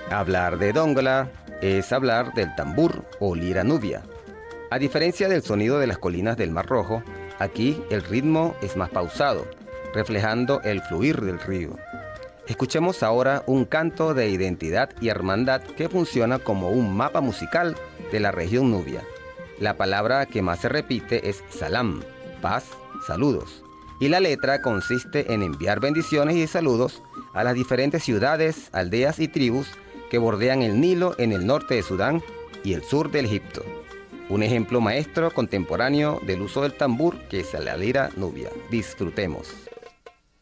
Hablar de Dongola es hablar del tambur o lira nubia. A diferencia del sonido de las colinas del Mar Rojo, aquí el ritmo es más pausado, reflejando el fluir del río. Escuchemos ahora un canto de identidad y hermandad que funciona como un mapa musical de la región nubia. La palabra que más se repite es salam, paz, saludos. Y la letra consiste en enviar bendiciones y saludos a las diferentes ciudades, aldeas y tribus que bordean el Nilo en el norte de Sudán y el sur del Egipto. Un ejemplo maestro contemporáneo del uso del tambur que es la lira nubia. Disfrutemos.